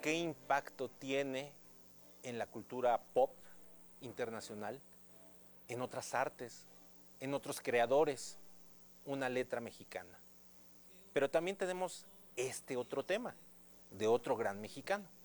¿qué impacto tiene en la cultura pop internacional, en otras artes, en otros creadores, una letra mexicana? Pero también tenemos este otro tema, de otro gran mexicano,